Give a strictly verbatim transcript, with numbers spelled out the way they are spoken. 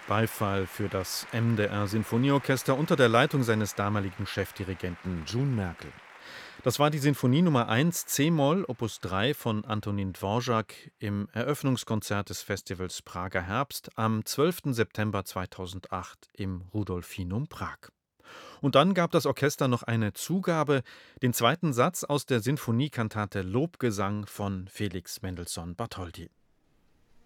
Beifall für das M D R-Sinfonieorchester unter der Leitung seines damaligen Chefdirigenten June Merkel. Das war die Sinfonie Nummer eins c-Moll Opus drei von Antonin Dvorak im Eröffnungskonzert des Festivals Prager Herbst am zwölften September zweitausendacht im Rudolfinum Prag. Und dann gab das Orchester noch eine Zugabe, den zweiten Satz aus der Sinfoniekantate Lobgesang von Felix Mendelssohn Bartholdy.